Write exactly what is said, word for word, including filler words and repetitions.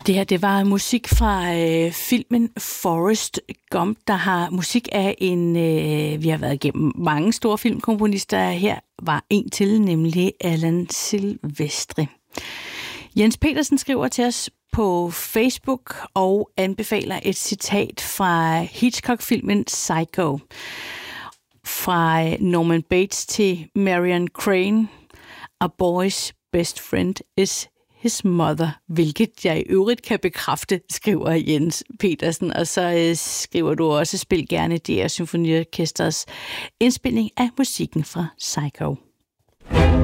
Det her, det var musik fra øh, filmen Forrest Gump, der har musik af en, øh, vi har været igennem mange store filmkomponister. Her var en til, nemlig Alan Silvestri. Jens Petersen skriver til os på Facebook og anbefaler et citat fra Hitchcock-filmen Psycho. Fra Norman Bates til Marion Crane. A boy's best friend is his mother, hvilket jeg i øvrigt kan bekræfte, skriver Jens Petersen. Og så øh, skriver du også, spil gerne D R Symfoniorkesters indspilning af musikken fra Psycho.